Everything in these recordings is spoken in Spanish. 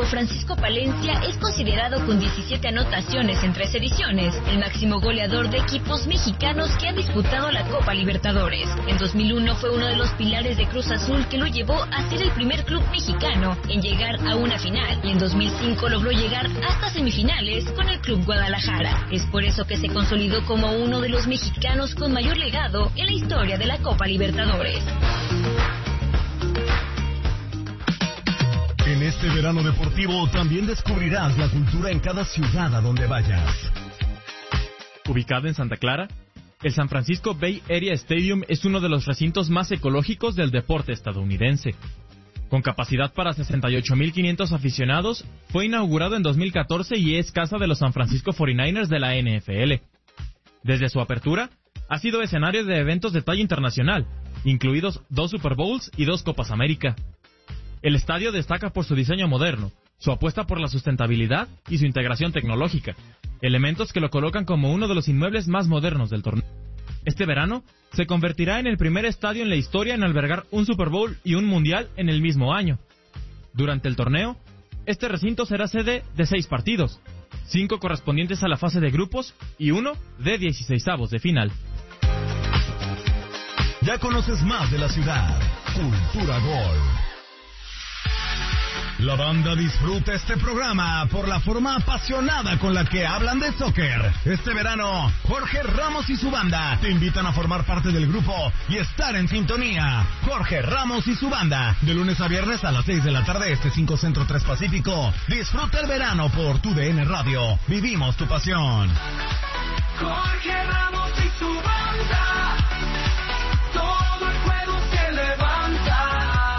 Francisco Palencia es considerado con 17 anotaciones en 3 ediciones, el máximo goleador de equipos mexicanos que ha disputado la Copa Libertadores. En 2001 fue uno de los pilares de Cruz Azul que lo llevó a ser el primer club mexicano en llegar a una final, y en 2005 logró llegar hasta semifinales con el Club Guadalajara. Es por eso que se consolidó como uno de los mexicanos con mayor legado en la historia de la Copa Libertadores. En este verano deportivo también descubrirás la cultura en cada ciudad a donde vayas. Ubicado en Santa Clara, el San Francisco Bay Area Stadium es uno de los recintos más ecológicos del deporte estadounidense. Con capacidad para 68,500 aficionados, fue inaugurado en 2014 y es casa de los San Francisco 49ers de la NFL. Desde su apertura, ha sido escenario de eventos de talla internacional, incluidos 2 Super Bowls y 2 Copas América. El estadio destaca por su diseño moderno, su apuesta por la sustentabilidad y su integración tecnológica, elementos que lo colocan como uno de los inmuebles más modernos del torneo. Este verano se convertirá en el primer estadio en la historia en albergar un Super Bowl y un Mundial en el mismo año. Durante el torneo, este recinto será sede de 6 partidos, 5 correspondientes a la fase de grupos y 1 de 16avos de final. Ya conoces más de la ciudad. Cultura Gol. La banda disfruta este programa por la forma apasionada con la que hablan de soccer. Este verano, Jorge Ramos y su banda te invitan a formar parte del grupo y estar en sintonía. Jorge Ramos y su banda, de lunes a viernes a las 6 de la tarde, 5 Centro 3 Pacífico. Disfruta el verano por tu DN Radio. Vivimos tu pasión. Jorge Ramos y su banda. Todo el juego se levanta.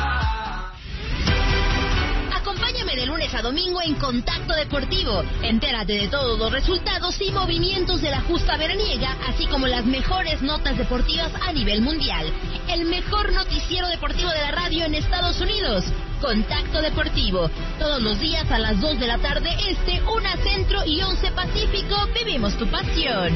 Acompáñame de lunes a domingo en Contacto Deportivo. Entérate de todos los resultados y movimientos de la justa veraniega, así como las mejores notas deportivas a nivel mundial. El mejor noticiero deportivo de la radio en Estados Unidos. Contacto Deportivo. Todos los días a las 2 de la tarde este, 1 Centro y 11 Pacífico. Vivimos tu pasión.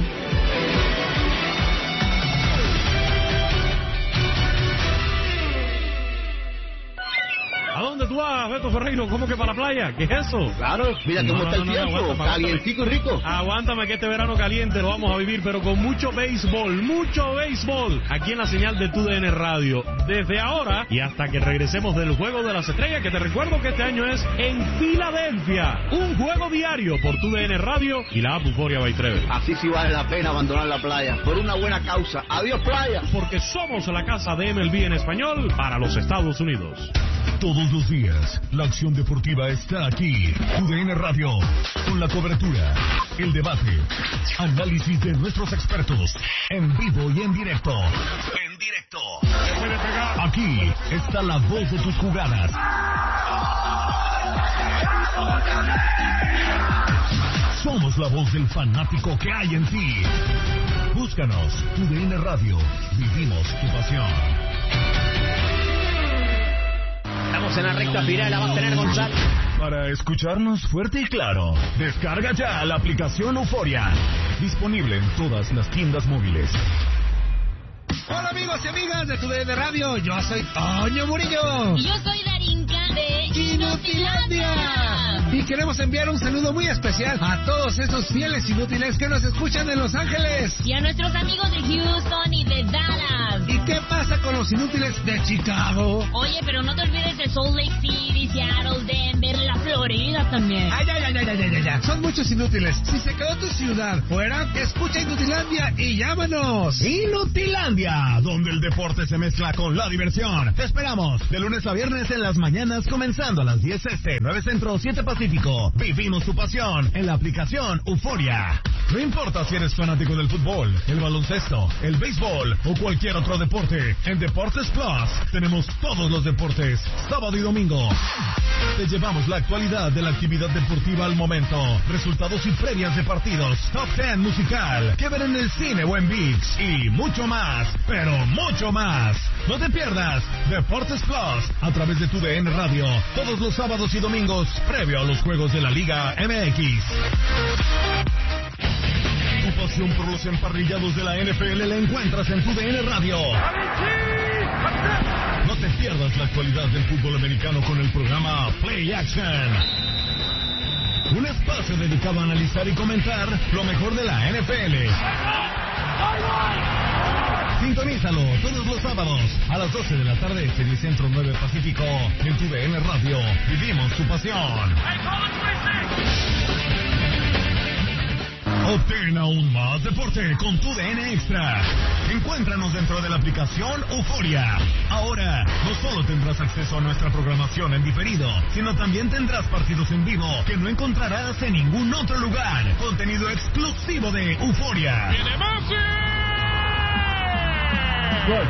¿A dónde tú vas, Beto Ferreiro? ¿Cómo que para la playa? ¿Qué es eso? Claro, mira cómo está el tiempo, calientico y rico. Aguántame que este verano caliente lo vamos a vivir, pero con mucho béisbol, aquí en la señal de TUDN Radio. Desde ahora y hasta que regresemos del Juego de las Estrellas, que te recuerdo que este año es en Filadelfia. Un juego diario por TUDN Radio y la app Euphoria by Treve. Así sí vale la pena abandonar la playa, por una buena causa. Adiós, playa. Porque somos la casa de MLB en español para los Estados Unidos. Todos los días, la acción deportiva está aquí. TUDN Radio, con la cobertura, el debate, análisis de nuestros expertos, en vivo y en directo. Aquí está la voz de tus jugadas. Somos la voz del fanático que hay en ti. Búscanos, TUDN Radio, vivimos tu pasión. Estamos en la recta final, la va a tener González. Para escucharnos fuerte y claro, descarga ya la aplicación Euphoria. Disponible en todas las tiendas móviles. Hola amigos y amigas de TUDN Radio, yo soy Toño Murillo. Y yo soy Darinka de Inutilandia. Y queremos enviar un saludo muy especial a todos esos fieles inútiles que nos escuchan en Los Ángeles. Y a nuestros amigos de Houston y de Dallas. ¿Y qué pasa con los inútiles de Chicago? Oye, pero no te olvides de Salt Lake City, Seattle, Denver, la Florida también. Ay, ya. Son muchos inútiles. Si se quedó tu ciudad fuera, escucha Inutilandia y llámanos. Inutilandia, donde el deporte se mezcla con la diversión. Te esperamos de lunes a viernes en las mañanas, comenzando a las 10 9 Centro, 7 Pacífico. Vivimos tu pasión en la aplicación Euphoria. No importa si eres fanático del fútbol, el baloncesto, el béisbol o cualquier otro deporte, en Deportes Plus tenemos todos los deportes, sábado y domingo. Te llevamos la actualidad de la actividad deportiva al momento, resultados y previas de partidos, top 10 musical, que ver en el cine o en ViX y mucho más, pero mucho más. No te pierdas Deportes Plus a través de TUDN Radio, todos los sábados y domingos, previo a los juegos de la Liga MX. Tu pasión por los emparrillados de la NFL la encuentras en TUDN Radio. No te pierdas la actualidad del fútbol americano con el programa Play Action. espacio dedicado a analizar y comentar lo mejor de la NFL. Sintonízalo todos los sábados a las 12 de la tarde, 6 Centro 9 Pacífico, en TUDN Radio. Vivimos tu pasión. Obtén aún más deporte con TUDN Extra. Encuéntranos dentro de la aplicación Euforia. Ahora, no solo tendrás acceso a nuestra programación en diferido, sino también tendrás partidos en vivo que no encontrarás en ningún otro lugar. Contenido exclusivo de Euforia. ¡Viene Messi! ¡Gol!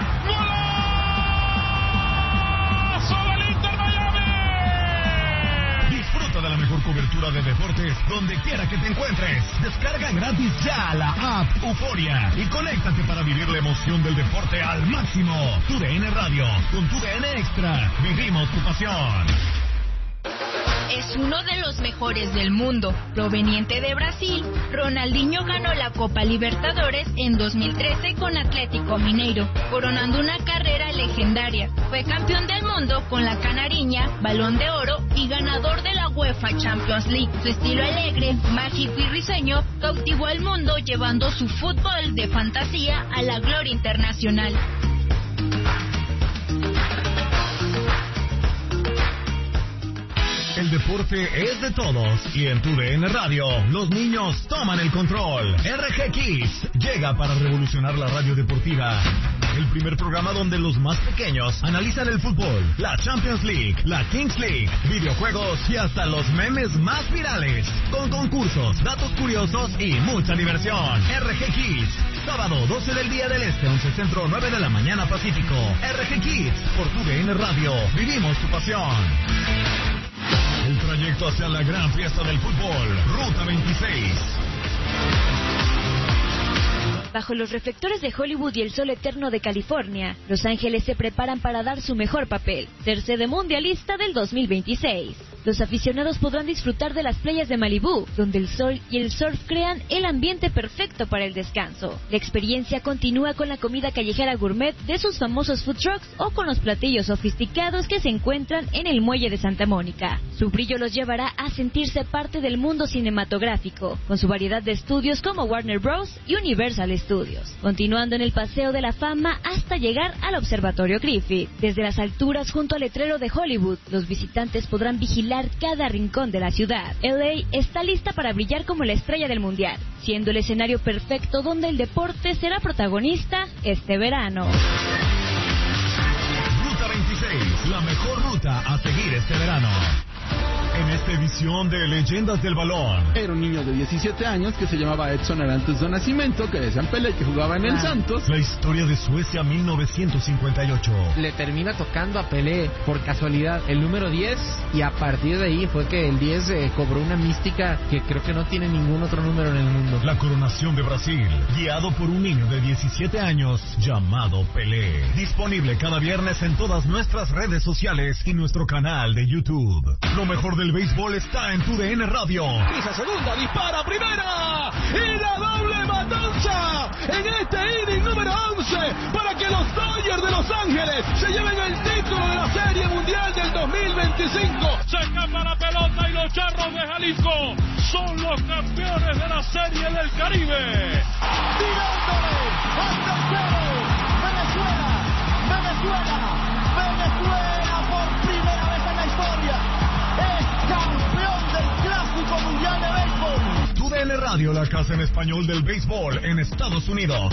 Disfruta de la mejor cobertura de deportes donde quiera que te encuentres. Descarga gratis ya la app Euforia y conéctate para vivir la emoción del deporte al máximo. TUDN Radio, con TUDN Extra, vivimos tu pasión. Es uno de los mejores del mundo. Proveniente de Brasil, Ronaldinho ganó la Copa Libertadores en 2013 con Atlético Mineiro, coronando una carrera legendaria. Fue campeón del mundo con la Canariña, Balón de Oro y ganador de la UEFA Champions League. Su estilo alegre, mágico y risueño cautivó al mundo, llevando su fútbol de fantasía a la gloria internacional. El deporte es de todos y en TUDN Radio los niños toman el control. RG Kids llega para revolucionar la radio deportiva. El primer programa donde los más pequeños analizan el fútbol, la Champions League, la Kings League, videojuegos y hasta los memes más virales. Con concursos, datos curiosos y mucha diversión. RG Kids, sábado 12 del día del Este, 11 Centro, 9 de la mañana Pacífico. RG Kids, por TUDN Radio. Vivimos tu pasión. El trayecto hacia la gran fiesta del fútbol, Ruta 26. Bajo los reflectores de Hollywood y el sol eterno de California, Los Ángeles se preparan para dar su mejor papel, ser sede mundialista del 2026. Los aficionados podrán disfrutar de las playas de Malibú, donde el sol y el surf crean el ambiente perfecto para el descanso. La experiencia continúa con la comida callejera gourmet de sus famosos food trucks o con los platillos sofisticados que se encuentran en el muelle de Santa Mónica. Su brillo los llevará a sentirse parte del mundo cinematográfico, con su variedad de estudios como Warner Bros. Y Universal Studios, continuando en el Paseo de la Fama hasta llegar al Observatorio Griffith. Desde las alturas junto al letrero de Hollywood, los visitantes podrán vigilar cada rincón de la ciudad. LA está lista para brillar como la estrella del mundial, siendo el escenario perfecto donde el deporte será protagonista este verano. Ruta 26, la mejor ruta a seguir este verano. En esta edición de Leyendas del Balón. Era un niño de 17 años que se llamaba Edson Arantes do Nascimento, que decían Pelé, que jugaba en el Santos. La historia de Suecia 1958. Le termina tocando a Pelé, por casualidad, el número 10, y a partir de ahí fue que el 10 cobró una mística que creo que no tiene ningún otro número en el mundo. La coronación de Brasil, guiado por un niño de 17 años llamado Pelé. Disponible cada viernes en todas nuestras redes sociales y nuestro canal de YouTube. Lo mejor del béisbol está en TUDN Radio. Pisa segunda, dispara primera y la doble matanza en este inning número 11 para que los Dodgers de Los Ángeles se lleven el título de la Serie Mundial del 2025. Se escapa la pelota y los Charros de Jalisco son los campeones de la Serie del Caribe. Tirándole al tercero, Venezuela por primera vez en la historia es campeón del Clásico Mundial de Béisbol. TUDN Radio, la casa en español del béisbol en Estados Unidos.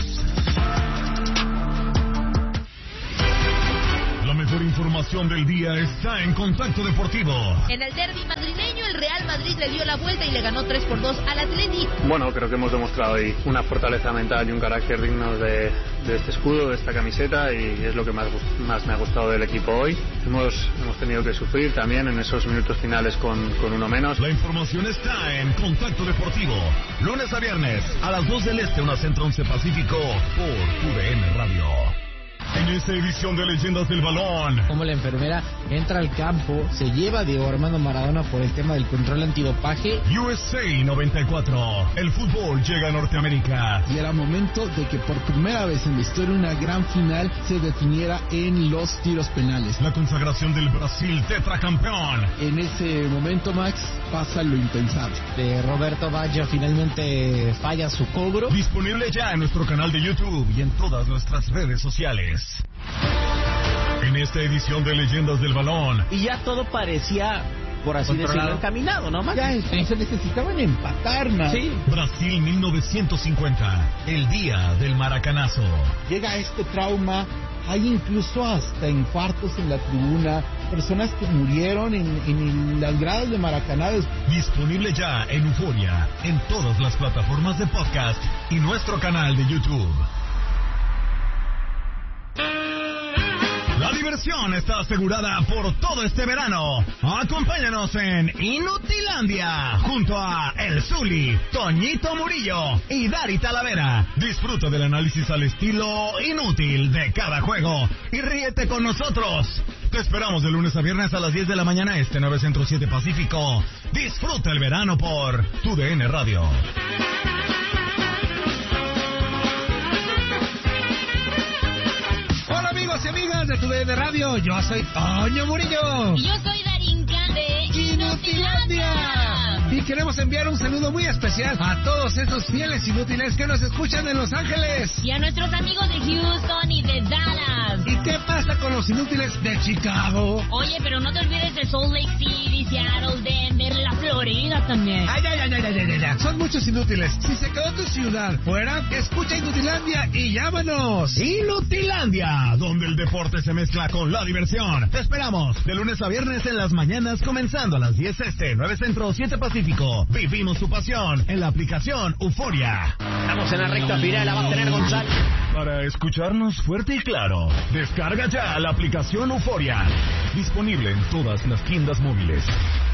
La mejor información del día está en Contacto Deportivo. En el derbi madrileño, el Real Madrid le dio la vuelta y le ganó 3-2 al Atleti. Bueno, creo que hemos demostrado hoy una fortaleza mental y un carácter digno de este escudo, de esta camiseta, y es lo que más me ha gustado del equipo hoy. Hemos tenido que sufrir también en esos minutos finales con uno menos. La información está en Contacto Deportivo, lunes a viernes a las 2 del Este, 1 Centro, 11 Pacífico, por TUDN Radio. En esta edición de Leyendas del Balón, como la enfermera entra al campo, se lleva a Diego Armando Maradona por el tema del control antidopaje. USA 94, el fútbol llega a Norteamérica. Y era momento de que por primera vez en la historia una gran final se definiera en los tiros penales. La consagración del Brasil tetracampeón. En ese momento, Max, pasa lo impensable. Roberto Baggio finalmente falla su cobro. Disponible ya en nuestro canal de YouTube y en todas nuestras redes sociales. En esta edición de Leyendas del Balón. Y ya todo parecía, por así decirlo, encaminado, ¿no, Max? Ya se necesitaban empatar, ¿no? Sí. Brasil 1950, el día del maracanazo. Llega este trauma, hay incluso hasta infartos en la tribuna, personas que murieron en las gradas de Maracaná. Disponible ya en Euforia, en todas las plataformas de podcast y nuestro canal de YouTube. La diversión está asegurada por todo este verano. Acompáñanos en Inutilandia junto a El Zuli, Toñito Murillo y Dari Talavera. Disfruta del análisis al estilo inútil de cada juego y ríete con nosotros. Te esperamos de lunes a viernes a las 10 de la mañana 9 Centro 7 Pacífico. Disfruta el verano por TUDN Radio. Amigos y amigas de TUDN Radio, yo soy Toño Murillo. Y yo soy Darinka de Inutilandia. Y queremos enviar un saludo muy especial a todos esos fieles inútiles que nos escuchan en Los Ángeles. Y a nuestros amigos de Houston y de Dallas. ¿Y qué pasa con los inútiles de Chicago? Oye, pero no te olvides de Salt Lake City, Seattle, Denver, la Florida también. Ay. Son muchos inútiles. Si se quedó tu ciudad fuera, escucha Inutilandia y llámanos. Inutilandia, donde el deporte se mezcla con la diversión. Te esperamos de lunes a viernes en las mañanas, comenzando a las 10 9 Centro 7 Pacífico. Vivimos tu pasión en la aplicación Euforia. Estamos en la recta final, la va a tener Gonzalo. Para escucharnos fuerte y claro, descarga ya la aplicación Euforia. Disponible en todas las tiendas móviles.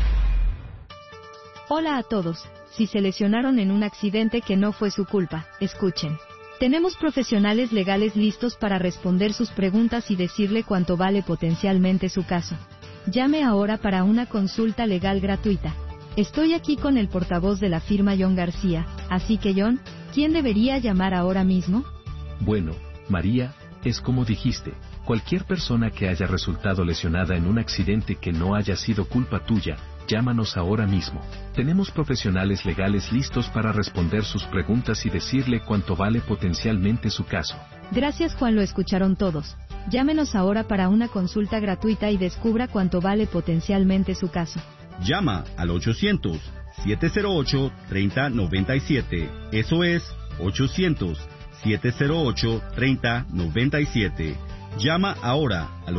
Hola a todos. Si se lesionaron en un accidente que no fue su culpa, escuchen. Tenemos profesionales legales listos para responder sus preguntas y decirle cuánto vale potencialmente su caso. Llame ahora para una consulta legal gratuita. Estoy aquí con el portavoz de la firma John García, así que John, ¿quién debería llamar ahora mismo? Bueno, María, es como dijiste, cualquier persona que haya resultado lesionada en un accidente que no haya sido culpa tuya, llámanos ahora mismo. Tenemos profesionales legales listos para responder sus preguntas y decirle cuánto vale potencialmente su caso. Gracias, Juan, lo escucharon todos. Llámenos ahora para una consulta gratuita y descubra cuánto vale potencialmente su caso. Llama al 800-708-3097. Eso es 800-708-3097. Llama ahora al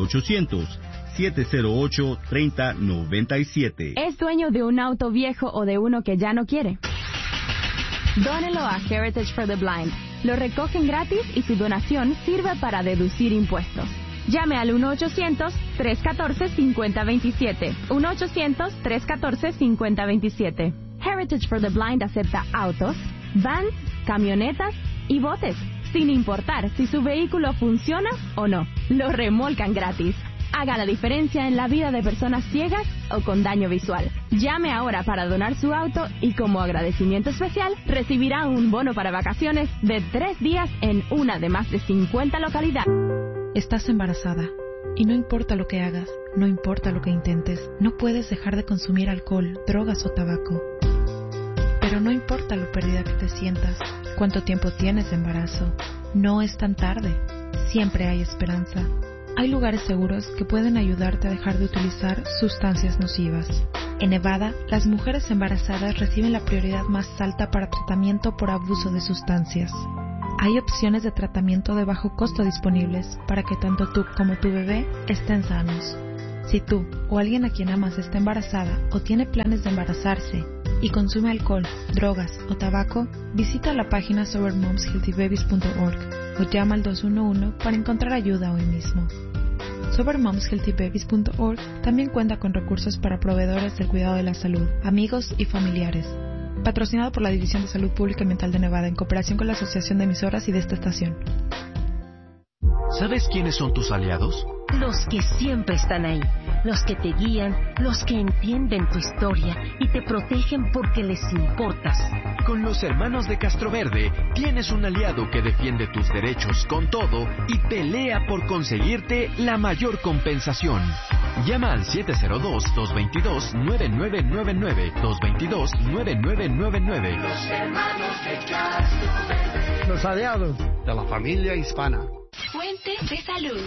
800-708-3097. ¿Es dueño de un auto viejo o de uno que ya no quiere? Dónelo a Heritage for the Blind. Lo recogen gratis y su donación sirve para deducir impuestos. Llame al 1-800-314-5027. 1-800-314-5027. Heritage for the Blind acepta autos, vans, camionetas y botes, sin importar si su vehículo funciona o no. Lo remolcan gratis. Haga la diferencia en la vida de personas ciegas o con daño visual. Llame ahora para donar su auto y como agradecimiento especial recibirá un bono para vacaciones de 3 días en una de más de 50 localidades. Estás embarazada y no importa lo que hagas, no importa lo que intentes, no puedes dejar de consumir alcohol, drogas o tabaco. Pero no importa lo perdida que te sientas, cuánto tiempo tienes de embarazo, no es tan tarde, siempre hay esperanza. Hay lugares seguros que pueden ayudarte a dejar de utilizar sustancias nocivas. En Nevada, las mujeres embarazadas reciben la prioridad más alta para tratamiento por abuso de sustancias. Hay opciones de tratamiento de bajo costo disponibles para que tanto tú como tu bebé estén sanos. Si tú o alguien a quien amas está embarazada o tiene planes de embarazarse y consume alcohol, drogas o tabaco, visita la página sobermomshealthybabies.org o llama al 211 para encontrar ayuda hoy mismo. Sobermomshealthybabies.org también cuenta con recursos para proveedores del cuidado de la salud, amigos y familiares. Patrocinado por la División de Salud Pública y Mental de Nevada en cooperación con la Asociación de Emisoras y de esta estación. ¿Sabes quiénes son tus aliados? Los que siempre están ahí, los que te guían, los que entienden tu historia y te protegen porque les importas. Con los hermanos de Castroverde tienes un aliado que defiende tus derechos con todo y pelea por conseguirte la mayor compensación. Llama al 702-222-9999, 222-9999. Los hermanos de Castroverde. Los aliados de la familia hispana. Fuente de salud.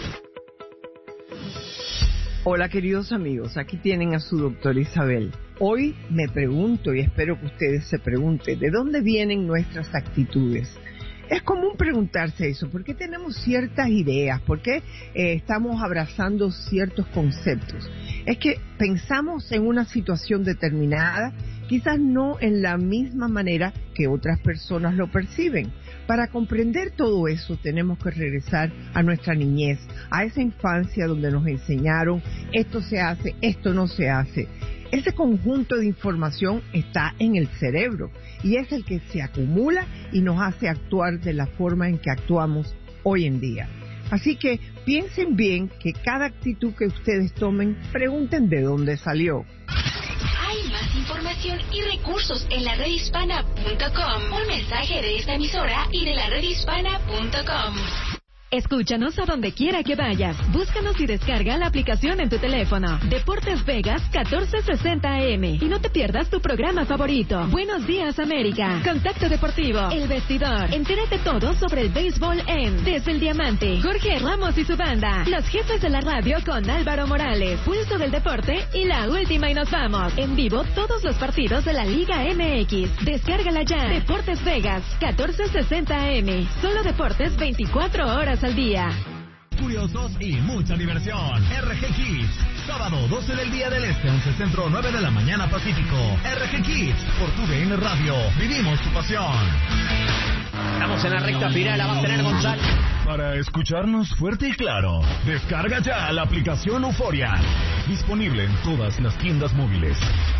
Hola queridos amigos, aquí tienen a su doctora Isabel. Hoy me pregunto y espero que ustedes se pregunten, ¿de dónde vienen nuestras actitudes? Es común preguntarse eso, ¿por qué tenemos ciertas ideas? ¿Por qué estamos abrazando ciertos conceptos? Es que pensamos en una situación determinada, quizás no en la misma manera que otras personas lo perciben. Para comprender todo eso tenemos que regresar a nuestra niñez, a esa infancia donde nos enseñaron esto se hace, esto no se hace. Ese conjunto de información está en el cerebro y es el que se acumula y nos hace actuar de la forma en que actuamos hoy en día. Así que piensen bien que cada actitud que ustedes tomen, pregunten de dónde salió. Hay más información y recursos en la redhispana.com. Un mensaje de esta emisora y de la redhispana.com. Escúchanos a donde quiera que vayas. Búscanos y descarga la aplicación en tu teléfono. Deportes Vegas 1460 AM. Y no te pierdas tu programa favorito. Buenos días, América. Contacto Deportivo. El Vestidor. Entérate todo sobre el béisbol en Desde el Diamante. Jorge Ramos y su banda. Los jefes de la radio con Álvaro Morales. Pulso del Deporte y La Última y Nos Vamos. En vivo todos los partidos de la Liga MX. Descárgala ya. Deportes Vegas 1460 AM. Solo deportes 24 horas al día. Curiosos y mucha diversión. RG Kids. Sábado 12 del día del Este, 11 Centro, 9 de la mañana Pacífico. RG Kids por TUDN Radio. Vivimos tu pasión. Estamos en la recta final, la va a tener González. Para escucharnos fuerte y claro, descarga ya la aplicación Euforia. Disponible en todas las tiendas móviles.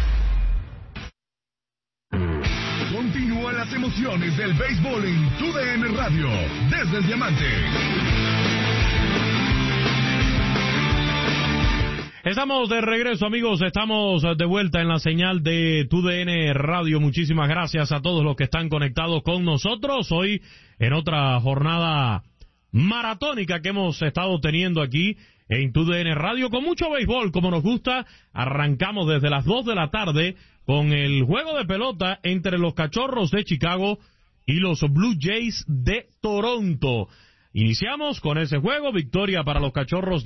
Continúan las emociones del béisbol en TUDN Radio, desde el Diamante. Estamos de regreso, amigos, estamos de vuelta en la señal de TUDN Radio. Muchísimas gracias a todos los que están conectados con nosotros hoy en otra jornada maratónica que hemos estado teniendo aquí en TUDN Radio, con mucho béisbol, como nos gusta. Arrancamos desde las 2 de la tarde con el juego de pelota entre los Cachorros de Chicago y los Blue Jays de Toronto. Iniciamos con ese juego, victoria para los Cachorros,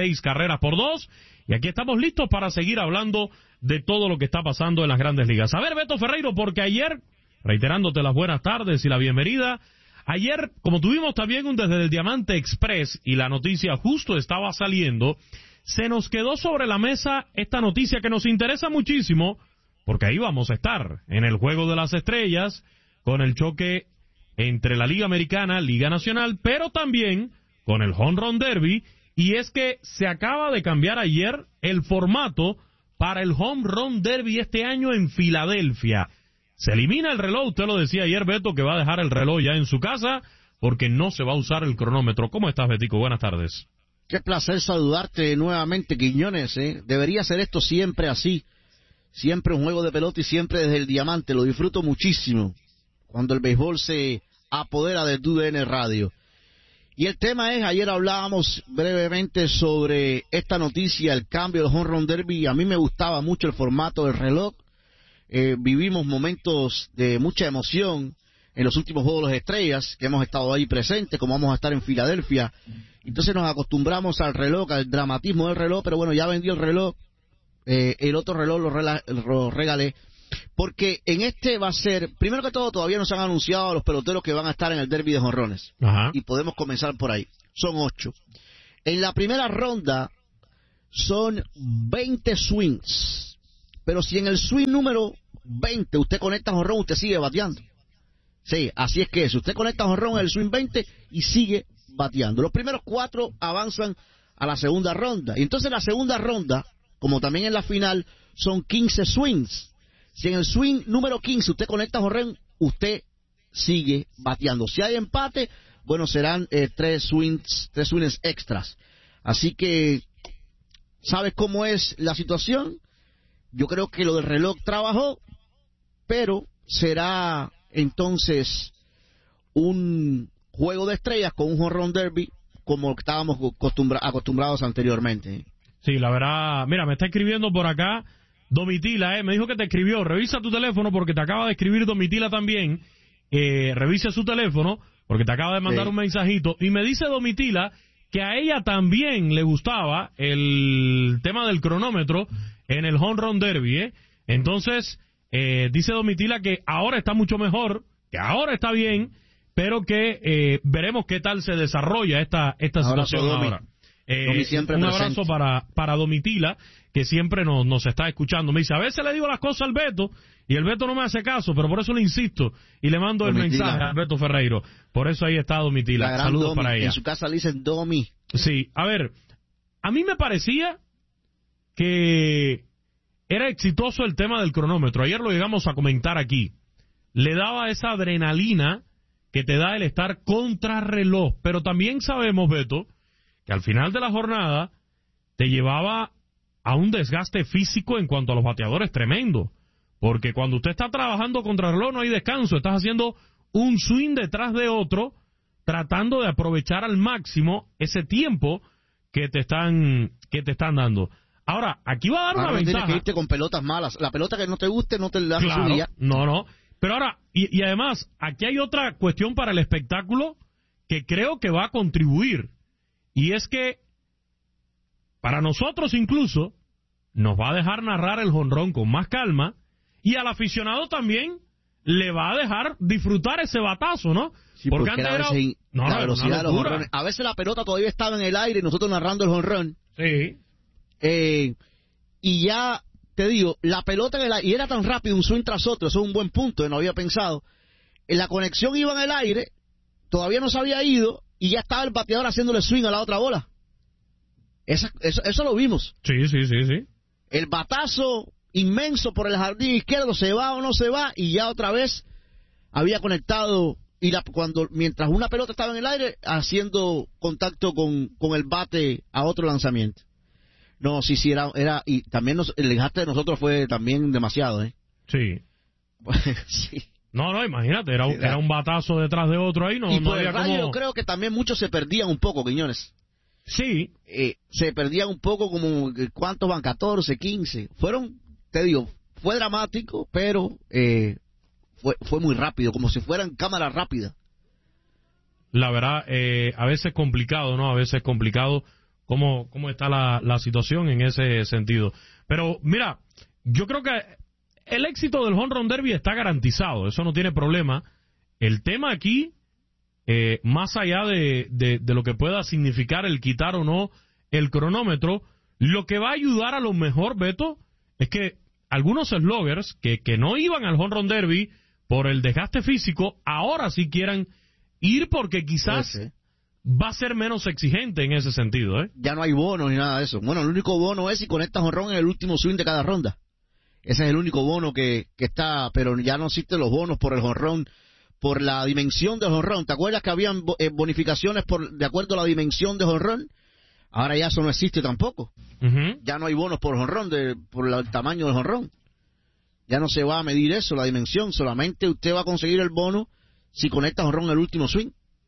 16-2, y aquí estamos listos para seguir hablando de todo lo que está pasando en las Grandes Ligas. A ver, Beto Ferreiro, porque ayer, reiterándote las buenas tardes y la bienvenida, ayer, como tuvimos también un Desde el Diamante Express y la noticia justo estaba saliendo, se nos quedó sobre la mesa esta noticia que nos interesa muchísimo, porque ahí vamos a estar, en el Juego de las Estrellas, con el choque entre la Liga Americana, Liga Nacional, pero también con el Home Run Derby, y es que se acaba de cambiar ayer el formato para el Home Run Derby este año en Filadelfia. Se elimina el reloj, usted lo decía ayer, Beto, que va a dejar el reloj ya en su casa, porque no se va a usar el cronómetro. ¿Cómo estás, Betico? Buenas tardes. Qué placer saludarte nuevamente, Quiñones, ¿eh? Debería ser esto siempre así. Siempre un juego de pelota y siempre desde el Diamante. Lo disfruto muchísimo cuando el béisbol se apodera de TUDN Radio. Y el tema es, ayer hablábamos brevemente sobre esta noticia, el cambio del Home Run Derby. A mí me gustaba mucho el formato del reloj. Vivimos momentos de mucha emoción en los últimos Juegos de las Estrellas, que hemos estado ahí presentes, como vamos a estar en Filadelfia. Entonces nos acostumbramos al reloj, al dramatismo del reloj, pero bueno, ya vendí el reloj. El otro reloj lo regalé, porque en este va a ser, primero que todo, todavía no se han anunciado a los peloteros que van a estar en el derby de jonrones. Y podemos comenzar por ahí. Son 8. En la primera ronda son 20 swings, pero si en el swing número 20 usted conecta jonrón, usted sigue bateando. Sí, así es que si usted conecta jonrón en el swing 20 y sigue bateando. Los primeros 4 avanzan a la segunda ronda, y entonces la segunda ronda, como también en la final, son 15 swings. Si en el swing número 15 usted conecta jonrón, usted sigue bateando. Si hay empate, bueno, serán 3 swings extras. Así que, ¿sabes cómo es la situación? Yo creo que lo del reloj trabajó, pero será entonces un juego de estrellas con un home run derby como estábamos acostumbrados anteriormente. Sí, la verdad, mira, me está escribiendo por acá Domitila, me dijo que te escribió. Revisa tu teléfono porque te acaba de escribir Domitila también. Revisa su teléfono porque te acaba de mandar un mensajito. Y me dice Domitila que a ella también le gustaba el tema del cronómetro en el home run derby, Entonces, dice Domitila que ahora está mucho mejor, que ahora está bien, pero que veremos qué tal se desarrolla esta situación ahora. Un abrazo para Domitila, que siempre nos está escuchando. Me dice, a veces le digo las cosas al Beto, y el Beto no me hace caso, pero por eso le insisto, y le mando el mensaje a Beto Ferreiro. Por eso ahí está Domitila. Saludos Domi, para ella. En su casa le dicen Domi. Sí, a ver, a mí me parecía que era exitoso el tema del cronómetro. Ayer lo llegamos a comentar aquí. Le daba esa adrenalina que te da el estar contrarreloj. Pero también sabemos, Beto, que al final de la jornada te llevaba a un desgaste físico en cuanto a los bateadores tremendo. Porque cuando usted está trabajando contrarreloj no hay descanso. Estás haciendo un swing detrás de otro, tratando de aprovechar al máximo ese tiempo que te están dando. Ahora, aquí va a dar una ventaja. Tienes que irte con pelotas malas. La pelota que no te guste no te la haces claro, un día. No. Pero ahora, y además, aquí hay otra cuestión para el espectáculo que creo que va a contribuir. Y es que, para nosotros incluso, nos va a dejar narrar el jonrón con más calma, y al aficionado también le va a dejar disfrutar ese batazo, ¿no? Sí, porque antes era la velocidad de los jonrones. A veces la pelota todavía estaba en el aire y nosotros narrando el jonrón. Sí. Y ya, te digo, la pelota en el aire, y era tan rápido un swing tras otro, eso es un buen punto, no había pensado. La conexión iba en el aire, todavía no se había ido, y ya estaba el bateador haciéndole swing a la otra bola. Eso lo vimos. Sí. El batazo inmenso por el jardín izquierdo, se va o no se va, y ya otra vez había conectado, mientras una pelota estaba en el aire, haciendo contacto con el bate a otro lanzamiento. No, sí, era y también el desgaste de nosotros fue también demasiado, Sí. Sí. No, imagínate, era un batazo detrás de otro ahí, y por había el radio, como... yo creo que también muchos se perdían un poco, Quiñones. Sí. Se perdían un poco, como, ¿cuántos van? 14, 15. Te digo, fue dramático, pero fue muy rápido, como si fueran cámaras rápidas. La verdad, a veces complicado, ¿no? A veces complicado cómo está la situación en ese sentido. Pero, mira, yo creo que el éxito del home run derby está garantizado, eso no tiene problema. El tema aquí, más allá de lo que pueda significar el quitar o no el cronómetro, lo que va a ayudar a lo mejor, Beto, es que algunos sloggers que no iban al home run derby por el desgaste físico, ahora sí quieran ir porque quizás va a ser menos exigente en ese sentido, Ya no hay bonos ni nada de eso. Bueno, el único bono es si conectas jonrón en el último swing de cada ronda. Ese es el único bono que está, pero ya no existen los bonos por el jonrón, por la dimensión del jonrón. ¿Te acuerdas que habían bonificaciones de acuerdo a la dimensión del jonrón? Ahora ya eso no existe tampoco. Ya no hay bonos por jonrón, por el tamaño del jonrón. Ya no se va a medir eso, la dimensión. Solamente usted va a conseguir el bono si conecta jonrón en el último swing.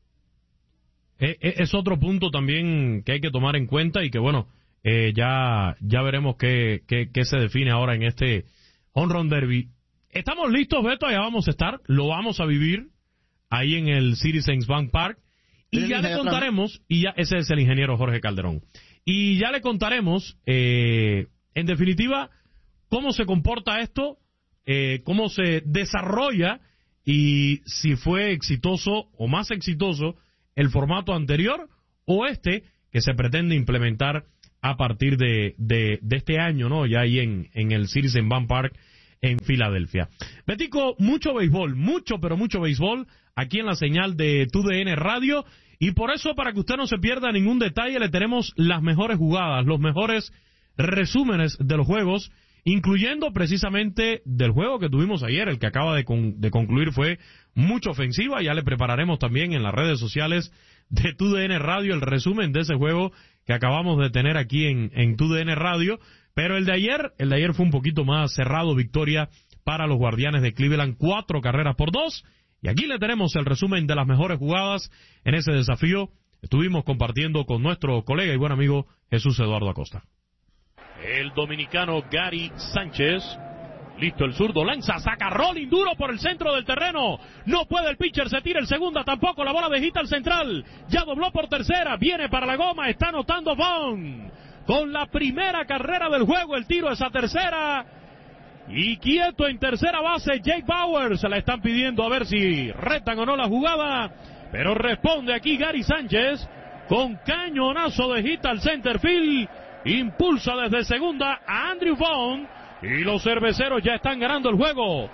Es otro punto también que hay que tomar en cuenta y que, bueno, ya veremos qué se define ahora en este home run derby. Estamos listos, Beto, allá vamos a estar, lo vamos a vivir ahí en el Citizens Bank Park y ya le contaremos, ese es el ingeniero Jorge Calderón, y ya le contaremos, en definitiva, cómo se comporta esto, cómo se desarrolla y si fue exitoso o más exitoso el formato anterior o que se pretende implementar a partir de este año, ¿no? Ya ahí en el Citizens Bank Park en Filadelfia. Betico, mucho béisbol, pero mucho béisbol aquí en la señal de TUDN Radio, y por eso, para que usted no se pierda ningún detalle, le tenemos las mejores jugadas, los mejores resúmenes de los juegos incluyendo precisamente del juego que tuvimos ayer, el que acaba de concluir fue mucha ofensiva. Ya le prepararemos también en las redes sociales de TUDN Radio el resumen de ese juego que acabamos de tener aquí en TUDN Radio. Pero el de ayer fue un poquito más cerrado, victoria para los Guardianes de Cleveland, 4-2. Y aquí le tenemos el resumen de las mejores jugadas en ese desafío. Estuvimos compartiendo con nuestro colega y buen amigo Jesús Eduardo Acosta. El dominicano Gary Sánchez, listo el zurdo, lanza, saca rolling duro por el centro del terreno, no puede el pitcher, se tira el segunda, tampoco, la bola de hit al central, ya dobló por tercera, viene para la goma, está anotando Vaughn, con la primera carrera del juego, el tiro es a tercera, y quieto en tercera base Jake Bauer, se la están pidiendo a ver si retan o no la jugada, pero responde aquí Gary Sánchez, con cañonazo de hit al center field, impulsa desde segunda a Andrew Vaughn y los cerveceros ya están ganando el juego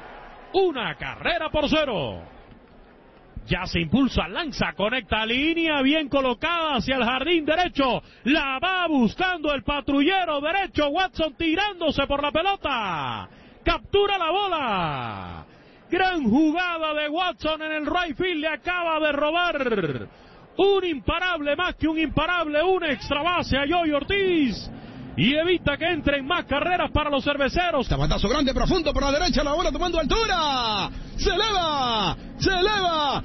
1-0. Ya se impulsa, lanza, conecta línea bien colocada hacia el jardín derecho, la va buscando el patrullero derecho, Watson tirándose por la pelota, captura la bola, gran jugada de Watson en el right field, le acaba de robar un imparable, más que un imparable, un extra base a Joey Ortiz y evita que entren más carreras para los cerveceros. Tabatazo grande, profundo por la derecha, la bola tomando altura, se eleva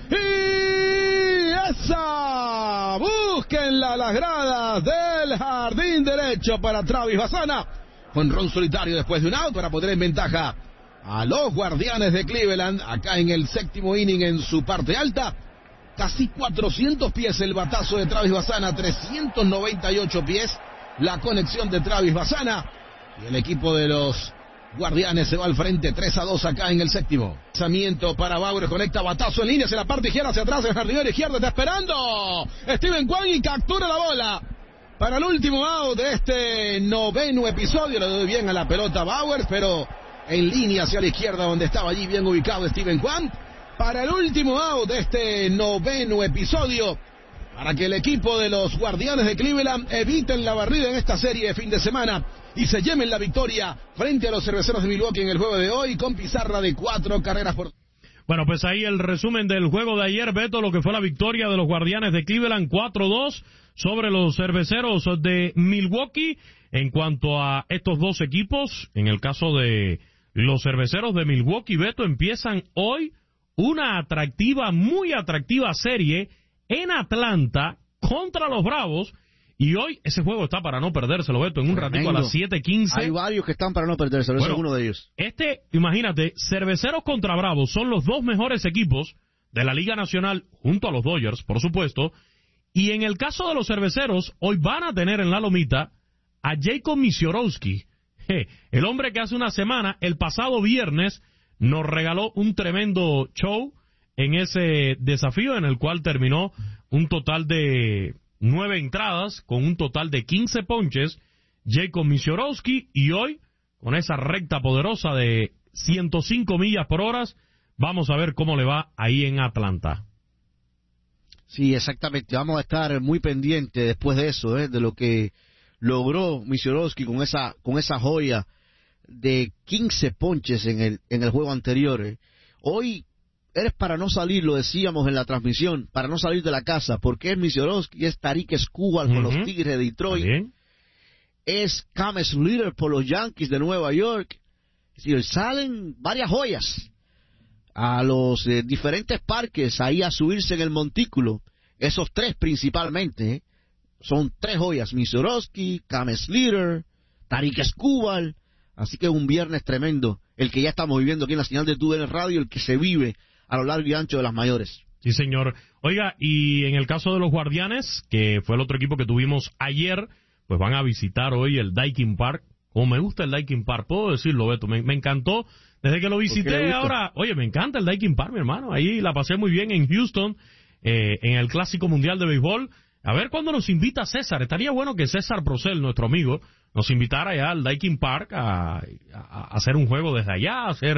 y esa, búsquenla las gradas del jardín derecho para Travis Bassana, jonrón solitario después de un out para poner en ventaja a los Guardianes de Cleveland, acá en el séptimo inning en su parte alta. Casi 400 pies el batazo de Travis Bassana, 398 pies la conexión de Travis Bassana. Y el equipo de los Guardianes se va al frente, 3-2 acá en el séptimo. Lanzamiento para Bauer, conecta batazo en líneas en la parte izquierda hacia atrás, el jardinero izquierdo está esperando Steven Kwan y captura la bola para el último out de este noveno episodio. Le doy bien a la pelota Bauer, pero en línea hacia la izquierda donde estaba allí bien ubicado Steven Kwan. Para el último out de este noveno episodio, para que el equipo de los Guardianes de Cleveland eviten la barrida en esta serie de fin de semana y se lleven la victoria frente a los Cerveceros de Milwaukee en el juego de hoy con pizarra de 4 carreras por... Bueno, pues ahí el resumen del juego de ayer, Beto, lo que fue la victoria de los Guardianes de Cleveland 4-2 sobre los Cerveceros de Milwaukee. En cuanto a estos dos equipos, en el caso de los Cerveceros de Milwaukee, Beto, empiezan hoy una atractiva, muy atractiva serie en Atlanta contra los Bravos. Y hoy ese juego está para no perdérselo, Beto, en un ratito a las 7:15. Hay varios que están para no perdérselo, bueno, ese es uno de ellos. Imagínate, Cerveceros contra Bravos son los dos mejores equipos de la Liga Nacional, junto a los Dodgers, por supuesto. Y en el caso de los Cerveceros, hoy van a tener en la lomita a Jacob Misiorowski, el hombre que hace una semana, el pasado viernes, nos regaló un tremendo show en ese desafío en el cual terminó un total de 9 entradas con un total de 15 ponches, Jacob Misiorowski, y hoy con esa recta poderosa de 105 millas por hora, vamos a ver cómo le va ahí en Atlanta. Sí, exactamente, vamos a estar muy pendientes después de eso, de lo que logró Misiorowski con esa joya de 15 ponches en el juego anterior. Hoy eres para no salir, lo decíamos en la transmisión, para no salir de la casa, porque es Misiorowski, es Tariq Skubal con los Tigres de Detroit, es Cam Slater por los Yankees de Nueva York. Es decir, salen varias joyas a los diferentes parques ahí a subirse en el montículo, esos tres principalmente, son 3 joyas, Misiorowski, Cam Slater, Tariq Skubal. Así que es un viernes tremendo, el que ya estamos viviendo aquí en la señal de TUDN Radio, el que se vive a lo largo y ancho de las mayores. Sí, señor. Oiga, y en el caso de los Guardianes, que fue el otro equipo que tuvimos ayer, pues van a visitar hoy el Daikin Park. Como me gusta el Daikin Park, puedo decirlo, Beto, me encantó desde que lo visité. Ahora, oye, me encanta el Daikin Park, mi hermano. Ahí la pasé muy bien en Houston, en el Clásico Mundial de Béisbol. A ver cuándo nos invita César. Estaría bueno que César Procel, nuestro amigo, nos invitara allá al Daikin Park a hacer un juego desde allá, a hacer